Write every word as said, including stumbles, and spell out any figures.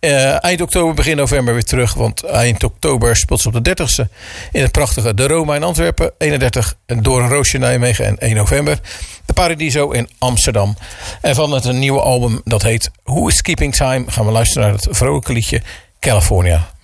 Uh, eind oktober, begin november weer terug. Want eind oktober speelt ze op de dertigste in het prachtige De Roma in Antwerpen. eenendertig Door een Roosje Nijmegen en één november. De Paradiso in Amsterdam. En van het een nieuwe album dat heet Who is Keeping Time gaan we luisteren naar het vrolijke liedje California.